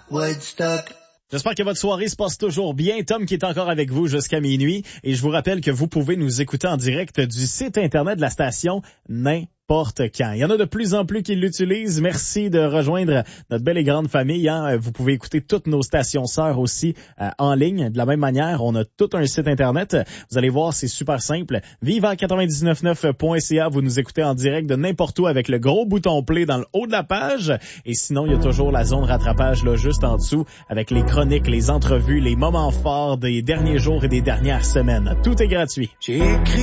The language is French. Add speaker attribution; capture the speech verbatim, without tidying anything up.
Speaker 1: Woodstock.
Speaker 2: J'espère que votre soirée se passe toujours bien. Tom qui est encore avec vous jusqu'à minuit. Et je vous rappelle que vous pouvez nous écouter en direct du site Internet de la station n'importe quand. Il y en a de plus en plus qui l'utilisent. Merci de rejoindre notre belle et grande famille. Hein. Vous pouvez écouter toutes nos stations sœurs aussi euh, en ligne. De la même manière, on a tout un site Internet. Vous allez voir, c'est super simple. viva quatre-vingt-dix-neuf neuf point c a. Vous nous écoutez en direct de n'importe où avec le gros bouton play dans le haut de la page. Et sinon, il y a toujours la zone rattrapage là juste en dessous avec les chroniques, les entrevues, les moments forts des derniers jours et des dernières semaines. Tout est gratuit.
Speaker 1: J'ai écrit